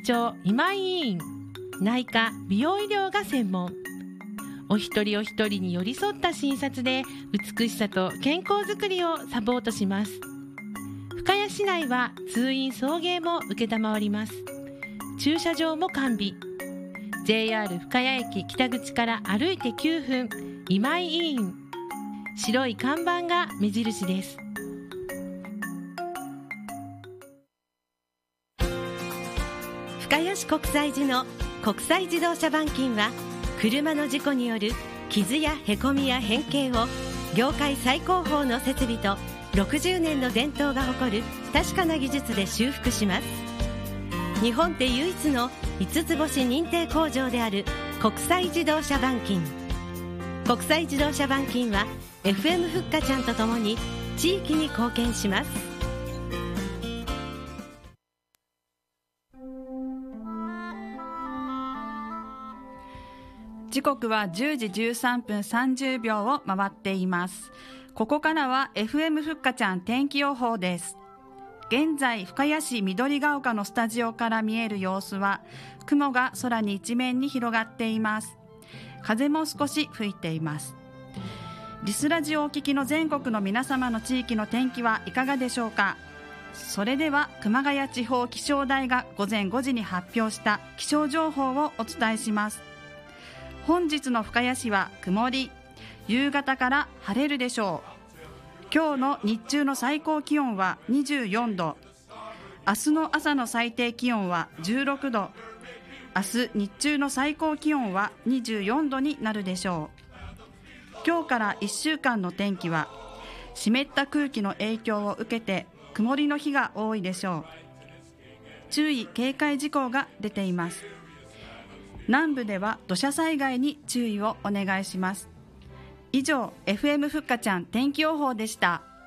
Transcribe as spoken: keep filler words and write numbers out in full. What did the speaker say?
長今井委員、内科美容医療が専門。お一人お一人に寄り添った診察で美しさと健康づくりをサポートします。深谷市内は通院送迎も承ります。駐車場も完備。 ジェイアール 深谷駅北口から歩いてきゅうふん、今井医院。白い看板が目印です。深谷市国際寺の国際自動車板金は、車の事故による傷やへこみや変形を業界最高峰の設備とろくじゅうねんの伝統が誇る確かな技術で修復します。日本で唯一のいつつ星認定工場である国際自動車板金。国際自動車板金は エフエム ふっかちゃんとともに地域に貢献します。 時刻はじゅうじじゅうさんぷんさんじゅうびょうを回っています。ここからは エフエム ふっかちゃん天気予報です。現在深谷市緑が丘のスタジオから見える様子は、雲が空に一面に広がっています。風も少し吹いています。リスラジオをお聞きの全国の皆様の地域の天気はいかがでしょうか。それでは熊谷地方気象台が午前ごじに発表した気象情報をお伝えします。本日の深谷市は曇り、夕方から晴れるでしょう。今日の日中の最高気温はにじゅうよんど、明日の朝の最低気温はじゅうろくど、明日日中の最高気温はにじゅうよんどになるでしょう。今日からいっしゅうかんの天気は、湿った空気の影響を受けて曇りの日が多いでしょう。注意警戒事項が出ています。南部では土砂災害に注意をお願いします。以上、エフエム ふっかちゃん天気予報でした。